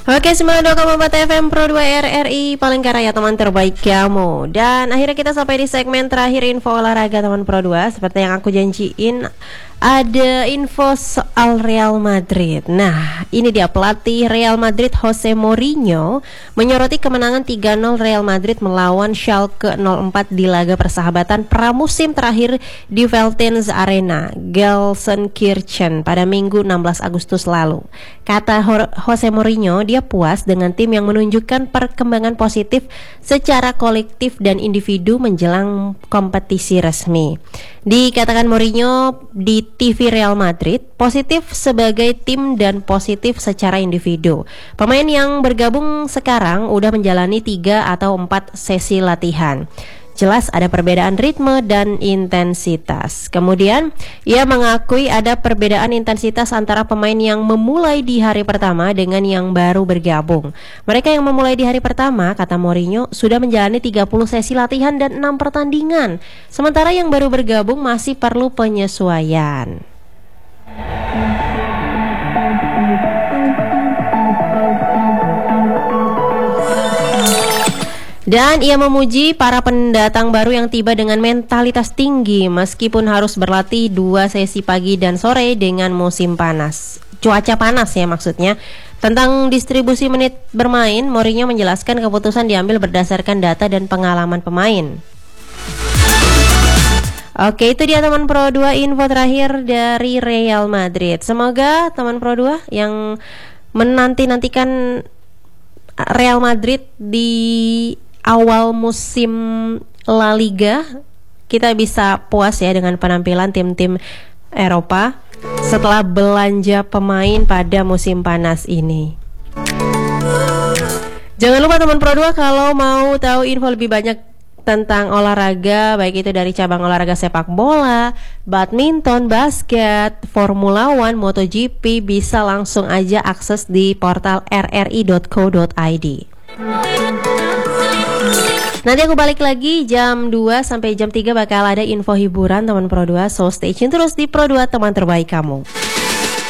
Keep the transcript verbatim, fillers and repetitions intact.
Oke, sembilan puluh dua koma empat F M Pro dua R R I paling karya teman terbaik kamu. Dan akhirnya kita sampai di segmen terakhir info olahraga teman Pro dua. Seperti yang aku janjiin, ada info soal Real Madrid. Nah, ini dia pelatih Real Madrid Jose Mourinho menyoroti kemenangan tiga nol Real Madrid melawan Schalke nol empat di laga persahabatan pramusim terakhir di Veltins Arena, Gelsenkirchen pada Minggu enam belas Agustus lalu. Kata Jose Mourinho, dia puas dengan tim yang menunjukkan perkembangan positif secara kolektif dan individu menjelang kompetisi resmi. Dikatakan Mourinho di T V Real Madrid, positif sebagai tim dan positif secara individu. Pemain yang bergabung sekarang udah menjalani tiga atau empat sesi latihan. Jelas ada perbedaan ritme dan intensitas. Kemudian ia mengakui ada perbedaan intensitas antara pemain yang memulai di hari pertama dengan yang baru bergabung. Mereka yang memulai di hari pertama, kata Mourinho, sudah menjalani tiga puluh sesi latihan dan enam pertandingan. Sementara yang baru bergabung masih perlu penyesuaian. Dan ia memuji para pendatang baru yang tiba dengan mentalitas tinggi meskipun harus berlatih dua sesi pagi dan sore dengan musim panas. Cuaca panas ya maksudnya. Tentang distribusi menit bermain, Mourinho menjelaskan keputusan diambil berdasarkan data dan pengalaman pemain. Oke, itu dia teman Pro dua info terakhir dari Real Madrid. Semoga teman Pro dua yang menanti-nantikan Real Madrid di awal musim La Liga, kita bisa puas ya dengan penampilan tim-tim Eropa setelah belanja pemain pada musim panas ini. Jangan lupa teman Pro dua, kalau mau tahu info lebih banyak tentang olahraga, baik itu dari cabang olahraga sepak bola, badminton, basket, Formula One, MotoGP, bisa langsung aja akses di portal r r i dot co dot i d. Nanti aku balik lagi jam dua sampai jam tiga bakal ada info hiburan teman Pro dua. So stay tune terus di Pro dua, teman terbaik kamu.